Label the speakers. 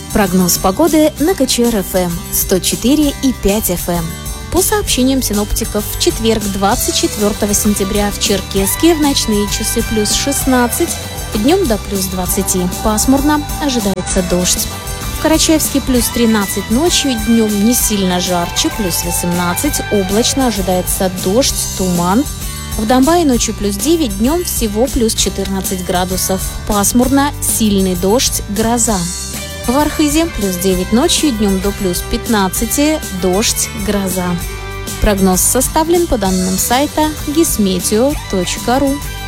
Speaker 1: Прогноз погоды на КЧР-ФМ 104,5 FM. По сообщениям синоптиков, в четверг, 24 сентября, в Черкесске в ночные часы плюс 16, днем до плюс 20. Пасмурно, ожидается дождь. В Карачаевске плюс 13 ночью, днем не сильно жарче, плюс 18, облачно, ожидается дождь, туман. В Донбайе ночью плюс 9, днем всего плюс 14 градусов. Пасмурно, сильный дождь, гроза. В Архизе плюс 9 ночью, днем до плюс 15, дождь, гроза. Прогноз составлен по данным сайта gismeteo.ru.